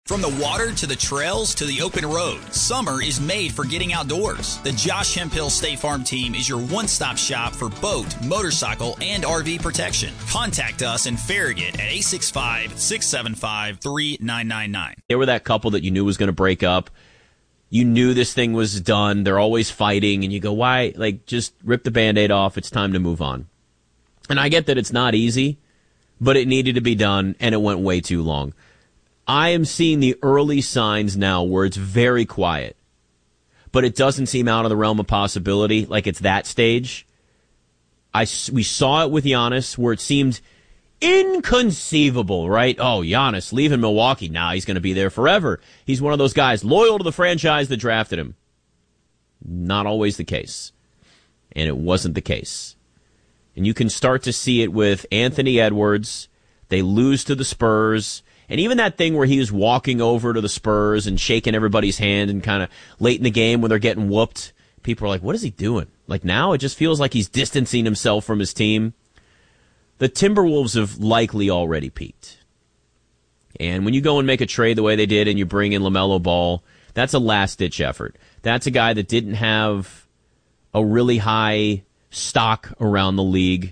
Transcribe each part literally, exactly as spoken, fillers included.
From the water to the trails to the open road, summer is made for getting outdoors. The Josh Hemphill State Farm team is your one-stop shop for boat, motorcycle, and R V protection. Contact us in Farragut at eight six five, six seven five, three nine nine nine. They were that couple that you knew was going to break up. You knew this thing was done. They're always fighting, and you go, why? Like, just rip the Band-Aid off. It's time to move on. And I get that it's not easy, but it needed to be done, and it went way too long. I am seeing the early signs now where it's very quiet, but it doesn't seem out of the realm of possibility, like it's that stage. I, we saw it with Giannis where it seemed inconceivable, right? Oh, Giannis leaving Milwaukee. Now he's going to be there forever. He's one of those guys loyal to the franchise that drafted him. Not always the case. And it wasn't the case. And you can start to see it with Anthony Edwards. They lose to the Spurs. And even that thing where he was walking over to the Spurs and shaking everybody's hand and kind of late in the game when they're getting whooped, people are like, what is he doing? Like now it just feels like he's distancing himself from his team. The Timberwolves have likely already peaked. And when you go and make a trade the way they did and you bring in LaMelo Ball, that's a last-ditch effort. That's a guy that didn't have a really high stock around the league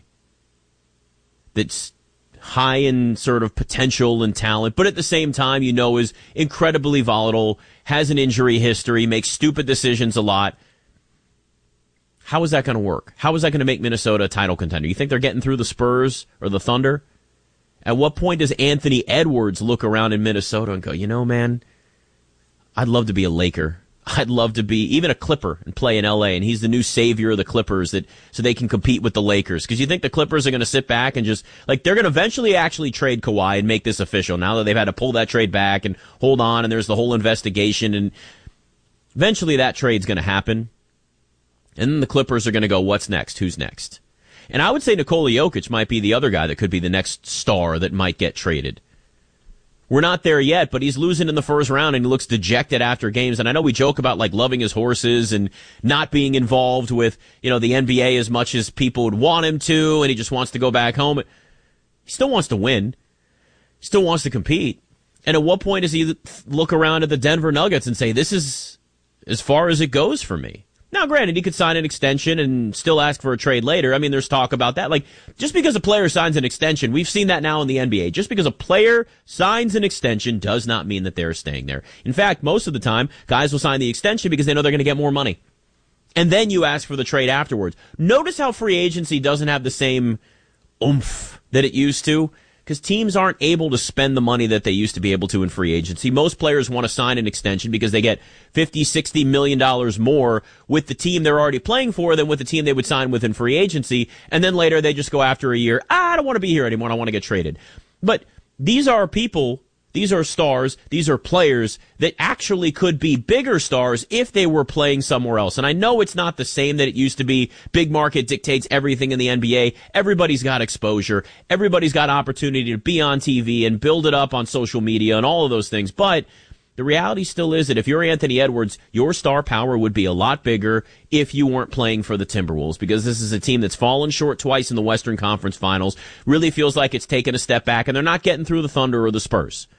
that's high in sort of potential and talent, but at the same time, you know, is incredibly volatile, has an injury history, makes stupid decisions a lot. How is that going to work? How is that going to make Minnesota a title contender? You think they're getting through the Spurs or the Thunder? At what point does Anthony Edwards look around in Minnesota and go, you know, man, I'd love to be a Laker. I'd love to be even a Clipper and play in L A, and he's the new savior of the Clippers that so they can compete with the Lakers. Because you think the Clippers are going to sit back and just, like, they're going to eventually actually trade Kawhi and make this official now that they've had to pull that trade back and hold on, and there's the whole investigation, and eventually that trade's going to happen. And then the Clippers are going to go, what's next? Who's next? And I would say Nikola Jokic might be the other guy that could be the next star that might get traded. We're not there yet, but he's losing in the first round and he looks dejected after games. And I know we joke about like loving his horses and not being involved with, you know, the N B A as much as people would want him to, and he just wants to go back home. He still wants to win. He still wants to compete. And at what point does he look around at the Denver Nuggets and say, this is as far as it goes for me? Now, granted, he could sign an extension and still ask for a trade later. I mean, there's talk about that. Like, just because a player signs an extension, we've seen that now in the N B A. Just because a player signs an extension does not mean that they're staying there. In fact, most of the time, guys will sign the extension because they know they're going to get more money. And then you ask for the trade afterwards. Notice how free agency doesn't have the same oomph that it used to. Because teams aren't able to spend the money that they used to be able to in free agency. Most players want to sign an extension because they get fifty, sixty million dollars more with the team they're already playing for than with the team they would sign with in free agency. And then later they just go after a year. Ah, I don't want to be here anymore. I want to get traded. But these are people, these are stars, these are players that actually could be bigger stars if they were playing somewhere else. And I know it's not the same that it used to be. Big market dictates everything in the N B A. Everybody's got exposure. Everybody's got opportunity to be on T V and build it up on social media and all of those things. But the reality still is that if you're Anthony Edwards, your star power would be a lot bigger if you weren't playing for the Timberwolves, because this is a team that's fallen short twice in the Western Conference Finals, really feels like it's taken a step back, and they're not getting through the Thunder or the Spurs.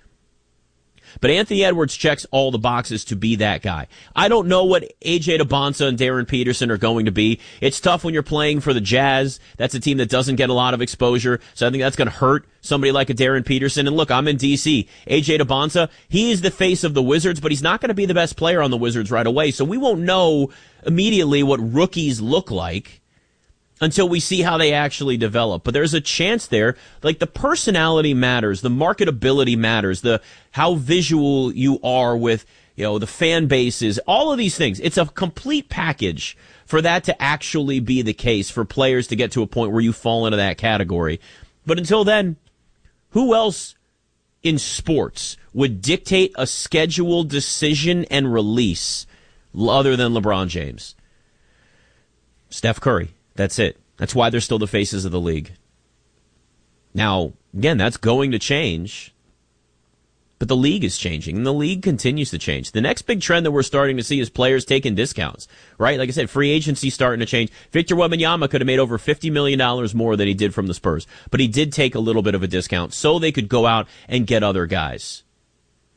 But Anthony Edwards checks all the boxes to be that guy. I don't know what A J DeBonsa and Darren Peterson are going to be. It's tough when you're playing for the Jazz. That's a team that doesn't get a lot of exposure, so I think that's going to hurt somebody like a Darren Peterson. And look, I'm in D C. A J DeBonsa, he is the face of the Wizards, but he's not going to be the best player on the Wizards right away, so we won't know immediately what rookies look like until we see how they actually develop. But there's a chance there. Like, the personality matters, the marketability matters, the how visual you are with, you know, the fan bases, all of these things. It's a complete package for that to actually be the case, for players to get to a point where you fall into that category. But until then, who else in sports would dictate a scheduled decision and release other than LeBron James? Steph Curry. That's it. That's why they're still the faces of the league. Now, again, that's going to change. But the league is changing, and the league continues to change. The next big trend that we're starting to see is players taking discounts, right? Like I said, free agency starting to change. Victor Wembanyama could have made over fifty million dollars more than he did from the Spurs, but he did take a little bit of a discount so they could go out and get other guys.